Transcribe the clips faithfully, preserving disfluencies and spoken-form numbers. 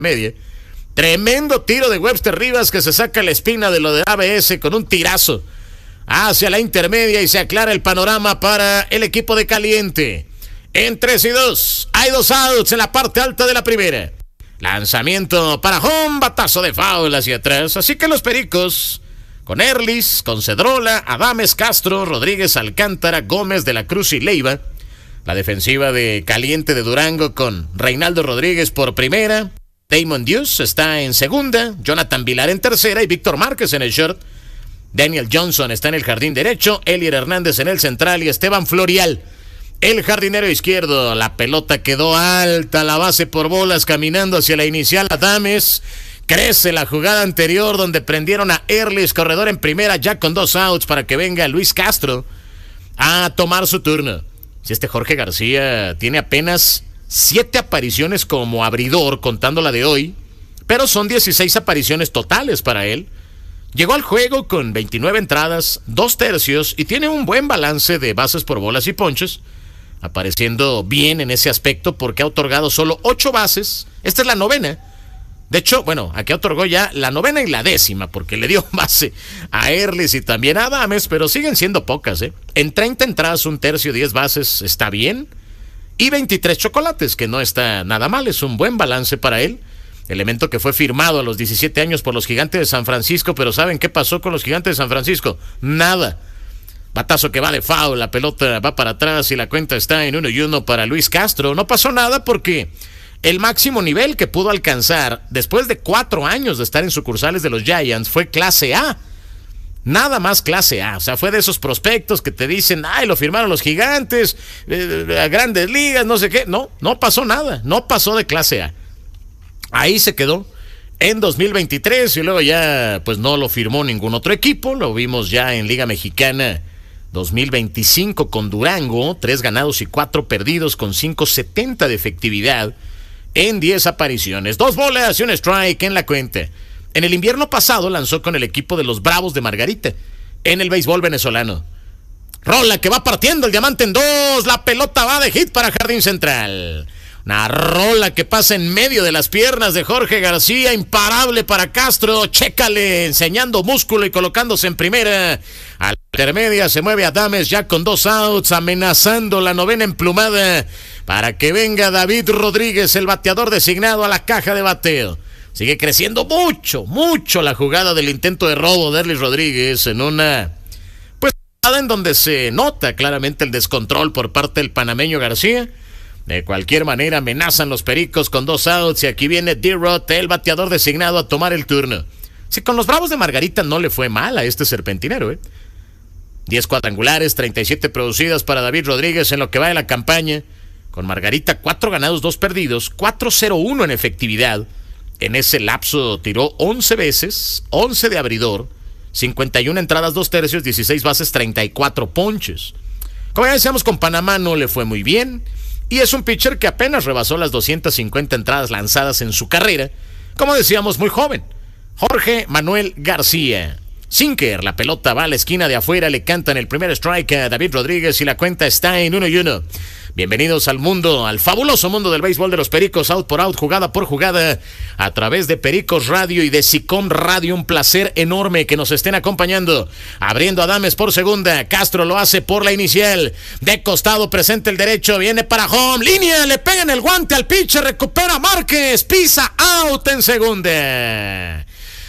media. Tremendo tiro de Webster Rivas que se saca la espina de lo de A B S con un tirazo hacia la intermedia y se aclara el panorama para el equipo de Caliente. En tres y dos, hay dos outs en la parte alta de la primera. Lanzamiento para home, batazo de foul hacia atrás. Así que los Pericos, con Erlis, con Cedrola, Adames, Castro, Rodríguez, Alcántara, Gómez de la Cruz y Leiva. La defensiva de Caliente de Durango con Reinaldo Rodríguez por primera. Damon Deuce está en segunda, Jonathan Vilar en tercera y Víctor Márquez en el short. Daniel Johnson está en el jardín derecho, Elier Hernández en el central y Esteban Florial, el jardinero izquierdo. La pelota quedó alta, la base por bolas, caminando hacia la inicial. Adames, crece la jugada anterior donde prendieron a Erlis, corredor en primera, ya con dos outs para que venga Luis Castro a tomar su turno. Si este Jorge García tiene apenas siete apariciones como abridor, contando la de hoy, pero son dieciséis apariciones totales para él. Llegó al juego con veintinueve entradas, dos tercios, y tiene un buen balance de bases por bolas y ponches, apareciendo bien en ese aspecto porque ha otorgado solo ocho bases. Esta es la novena. De hecho, bueno, aquí otorgó ya la novena y la décima, porque le dio base a Erlis y también a Adames, pero siguen siendo pocas, ¿eh? En treinta entradas, un tercio, diez bases, está bien. Y veintitrés chocolates, que no está nada mal, es un buen balance para él. Elemento que fue firmado a los diecisiete años por los Gigantes de San Francisco, pero ¿saben qué pasó con los Gigantes de San Francisco? Nada. Batazo que va de foul, la pelota va para atrás y la cuenta está en uno y uno para Luis Castro. No pasó nada porque el máximo nivel que pudo alcanzar después de cuatro años de estar en sucursales de los Giants fue clase A. Nada más clase A, o sea, fue de esos prospectos que te dicen, ay, lo firmaron los Gigantes, eh, a grandes ligas, no sé qué. No, no pasó nada, no pasó de clase A. Ahí se quedó en dos mil veintitrés y luego ya, pues no lo firmó ningún otro equipo. Lo vimos ya en Liga Mexicana dos mil veinticinco con Durango, tres ganados y cuatro perdidos con cinco setenta de efectividad en diez apariciones. Dos bolas y un strike en la cuenta. En el invierno pasado lanzó con el equipo de los Bravos de Margarita en el béisbol venezolano. Rola que va partiendo el diamante en dos. La pelota va de hit para Jardín Central. Una rola que pasa en medio de las piernas de Jorge García. Imparable para Castro. Chécale, enseñando músculo y colocándose en primera. A la intermedia se mueve Adames ya con dos outs, amenazando la novena emplumada para que venga David Rodríguez, el bateador designado, a la caja de bateo. Sigue creciendo mucho, mucho la jugada del intento de robo de Erlis Rodríguez en una, pues, en donde se nota claramente el descontrol por parte del panameño García. De cualquier manera, amenazan los Pericos con dos outs y aquí viene D-Rod, el bateador designado, a tomar el turno. Si con los Bravos de Margarita no le fue mal a este serpentinero, ¿eh? diez cuadrangulares, treinta y siete producidas para David Rodríguez en lo que va de la campaña. Con Margarita, cuatro ganados, dos perdidos, cuatro cero uno en efectividad. En ese lapso tiró once veces, once de abridor, cincuenta y una entradas, dos tercios, dieciséis bases, treinta y cuatro ponches. Como ya decíamos, con Panamá no le fue muy bien. Y es un pitcher que apenas rebasó las doscientas cincuenta entradas lanzadas en su carrera. Como decíamos, muy joven. Jorge Manuel García. Sinker, la pelota va a la esquina de afuera, le cantan el primer strike a David Rodríguez y la cuenta está en uno y uno. Bienvenidos al mundo, al fabuloso mundo del béisbol de los Pericos, out por out, jugada por jugada, a través de Pericos Radio y de SICOM Radio. Un placer enorme que nos estén acompañando. Abriendo Adames por segunda, Castro lo hace por la inicial. De costado, presenta el derecho, viene para home, línea, le pega en el guante al pitcher, recupera Márquez, pisa out en segunda.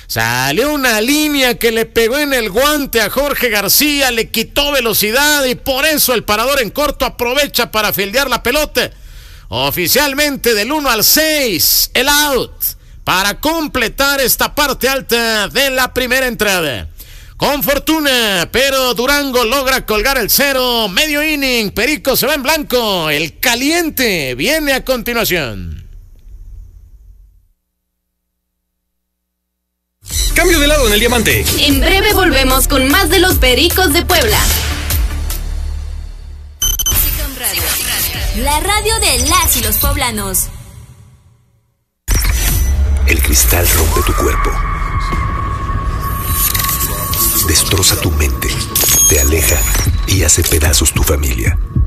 Salió una línea que le pegó en el guante a Jorge García, le quitó velocidad y por eso el parador en corto aprovecha para fildear la pelota. Oficialmente del uno al seis, el out para completar esta parte alta de la primera entrada. Con fortuna, pero Durango logra colgar el cero, medio inning, Perico se va en blanco, el caliente viene a continuación. Cambio de lado en el diamante. En breve volvemos con más de los Pericos de Puebla. SICOM Radio, la radio de las y los poblanos. El cristal rompe tu cuerpo, destroza tu mente, te aleja y hace pedazos tu familia.